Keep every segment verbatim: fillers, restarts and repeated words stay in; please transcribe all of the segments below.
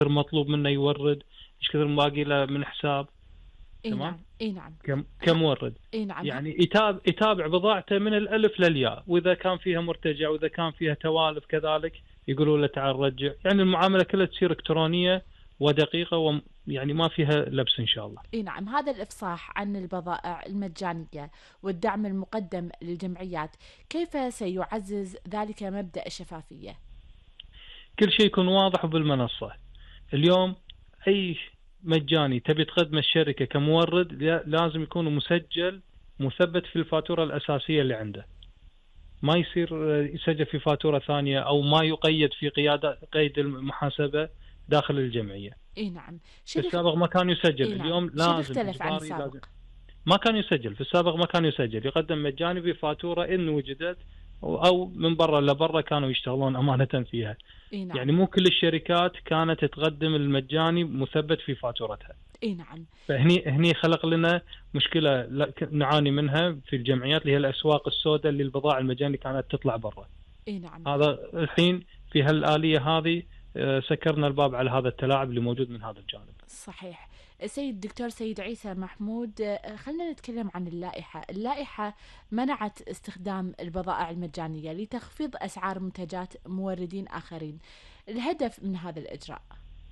مطلوب منه يورد، ايش كثر باقي له من حساب. اي تمام. نعم اي نعم كم كمورد اي نعم يعني يتابع يتابع بضاعته من الالف للياء، واذا كان فيها مرتجع واذا كان فيها توالف كذلك يقولوا له تعال رجع. يعني المعامله كلها تصير الكترونيه ودقيقه، ويعني ما فيها لبس ان شاء الله. اي نعم. هذا الافصاح عن البضائع المجانيه والدعم المقدم للجمعيات كيف سيعزز ذلك مبدأ الشفافيه؟ كل شيء يكون واضح بالمنصه. اليوم اي مجاني تبي تقدم الشركه كمورد لازم يكون مسجل مثبت في الفاتوره الاساسيه اللي عنده، ما يصير يسجل في فاتوره ثانيه او ما يقيد في قياده قيد المحاسبه داخل الجمعيه. اي نعم. في السابق ما كان يسجل. إيه نعم. اليوم لازم لازم اختلف عن اجباري السابق. لازم. ما كان يسجل في السابق، ما كان يسجل، يقدم مجاني بفاتوره ان وجدت، او من برا لبرا كانوا يشتغلون امانه فيها. إيه نعم. يعني مو كل الشركات كانت تقدم المجاني مثبت في فاتورتها. اي نعم. فهني هني خلق لنا مشكله نعاني منها في الجمعيات، اللي هي الاسواق السوداء اللي البضائع المجاني كانت تطلع برا. اي نعم. هذا الحين في هالآلية هذه سكرنا الباب على هذا التلاعب اللي موجود من هذا الجانب. صحيح. سيد الدكتور سيد عيسى محمود، خلينا نتكلم عن اللائحة. اللائحة منعت استخدام البضائع المجانية لتخفيض أسعار منتجات موردين آخرين. الهدف من هذا الإجراء؟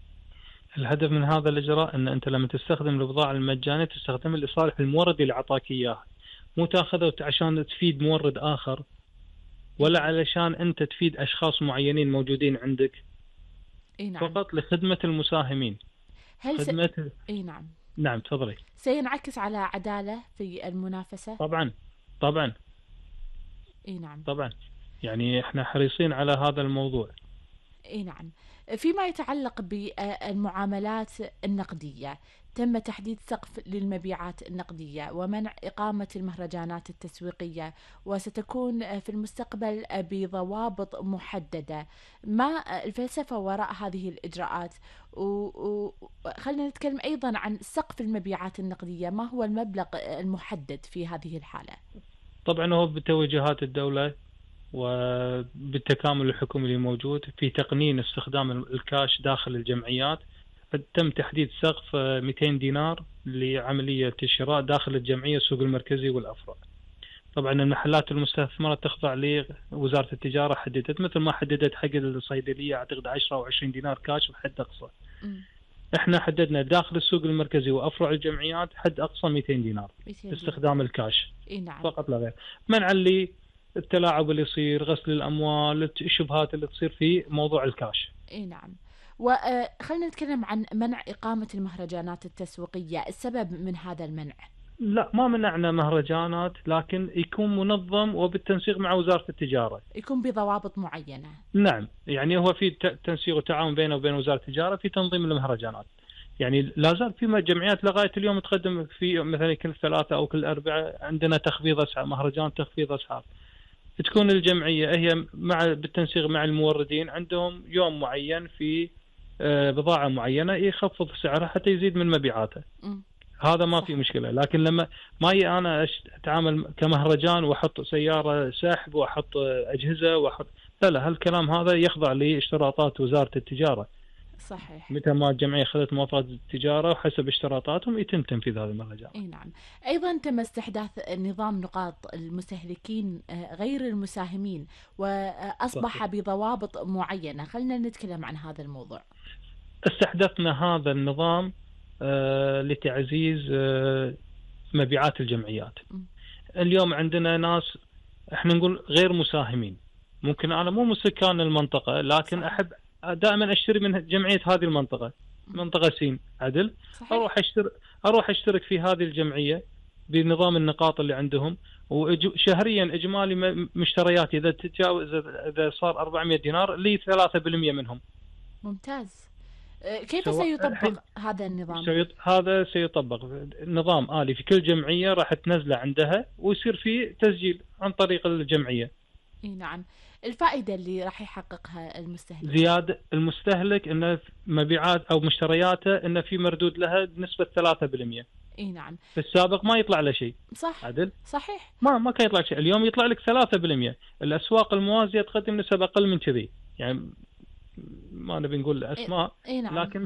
الهدف من هذا الإجراء أن أنت لما تستخدم البضاعة المجانية تستخدم لصالح المورد اللي أعطاك إياه، مو تاخذه عشان تفيد مورد آخر ولا علشان أنت تفيد أشخاص معينين موجودين عندك. إيه نعم. فقط لخدمة المساهمين. هل خدمة س... إيه نعم. نعم تفضلي. سينعكس على عدالة في المنافسة؟ طبعا طبعا. إيه نعم. طبعا يعني احنا حريصين على هذا الموضوع. إيه نعم. فيما يتعلق بالمعاملات النقدية، تم تحديد سقف للمبيعات النقدية ومنع إقامة المهرجانات التسويقية، وستكون في المستقبل بضوابط محددة. ما الفلسفة وراء هذه الإجراءات؟ وخلنا نتكلم أيضا عن سقف المبيعات النقدية، ما هو المبلغ المحدد في هذه الحالة؟ طبعا هو بتوجيهات الدولة وبالتكامل الحكومي اللي موجود في تقنين استخدام الكاش داخل الجمعيات، تم تحديد سقف مئتين دينار لعملية الشراء داخل الجمعية السوق المركزي والأفرع. طبعا المحلات المستثمرة تخضع لوزارة التجارة، حددت مثل ما حددت حق الصيدلية أعتقد عشرة أو عشرين دينار كاش بحد أقصى. م. احنا حددنا داخل السوق المركزي وأفرع الجمعيات حد أقصى مئتين دينار استخدام الكاش. إيه نعم. فقط لا غير. منعا لي التلاعب اللي يصير، غسل الأموال، الشبهات اللي تصير في موضوع الكاش. إيه نعم. وخلنا نتكلم عن منع إقامة المهرجانات التسويقية. السبب من هذا المنع؟ لا ما منعنا مهرجانات، لكن يكون منظم وبالتنسيق مع وزارة التجارة، يكون بضوابط معينة. نعم يعني هو في تنسيق وتعاون بينه وبين وزارة التجارة في تنظيم المهرجانات. يعني لا زال في جمعيات لغاية اليوم تقدم في مثلا كل ثلاثة أو كل أربعة عندنا تخفيض أسعار، مهرجان تخفيض أسعار. تكون الجمعية هي مع بالتنسيق مع الموردين عندهم يوم معين في بضاعة معينة يخفض سعرها حتى يزيد من مبيعاته. م. هذا ما صح. في مشكلة. لكن لما ما ي أنا أتعامل كمهرجان وأحط سيارة سحب وأحط أجهزة وأحط، لا لا هالكلام هذا يخضع لاشتراطات وزارة التجارة. صحيح. متى ما الجمعية أخذت موافقة التجارة وحسب اشتراطاتهم يتم تنفيذ هذه المهرجان. اي نعم. أيضا تم استحداث نظام نقاط المستهلكين غير المساهمين وأصبح صحيح. بضوابط معينة. خلنا نتكلم عن هذا الموضوع. استحدثنا هذا النظام آه لتعزيز آه مبيعات الجمعيات. م. اليوم عندنا ناس احنا نقول غير مساهمين، ممكن أنا مو من سكان المنطقة لكن صحيح. أحب دائما اشتري من جمعية هذه المنطقة، منطقة سين عدل، صحيح. اروح اشترك اروح اشترك في هذه الجمعية بنظام النقاط اللي عندهم، وشهريا اجمالي مشترياتي اذا تتجاوز اذا صار أربعمئة دينار لي ثلاثة بالمئة منهم. ممتاز. كيف سيطبق هذا النظام؟ سيط... هذا سيطبق نظام آلي في كل جمعية راح تنزله عندها ويصير فيه تسجيل عن طريق الجمعية. اي نعم. الفائدة اللي راح يحققها المستهلك؟ زيادة المستهلك إنه مبيعات أو مشترياته إنه في مردود لها بنسبة ثلاثة بالمئة. إيه نعم. في السابق ما يطلع له شيء. صح. عدل. صحيح. ما ما كان يطلع شيء، اليوم يطلع لك ثلاثة بالمئة. الأسواق الموازية تقدم نسبة أقل من كذي، يعني ما نبي نقول أسماء. إيه نعم. لكن